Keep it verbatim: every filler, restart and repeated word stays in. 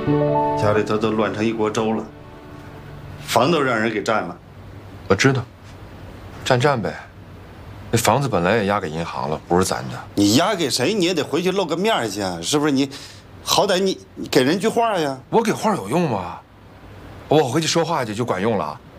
家里头都乱成一锅粥了，房都让人给占了。 我知道，占占呗。那房子本来也押给银行了，不是咱的。 你押给谁，你也得回去露个面去啊，是不是？你好歹你给人句话呀。 我给话有用吗？我回去说话去就管用了。